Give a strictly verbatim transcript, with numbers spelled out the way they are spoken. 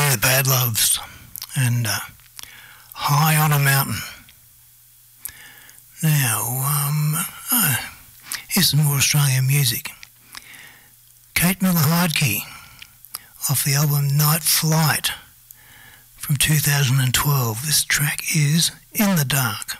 the Bad Loves and uh, High on a Mountain. Now, um, uh, here's some more Australian music. Kate Miller-Heidke off the album Night Flight from two thousand twelve. This track is In the Dark.